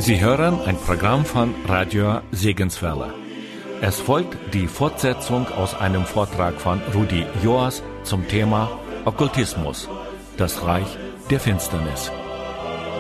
Sie hören ein Programm von Radio Segenswelle. Es folgt die Fortsetzung aus einem Vortrag von Rudi Joas zum Thema Okkultismus, das Reich der Finsternis.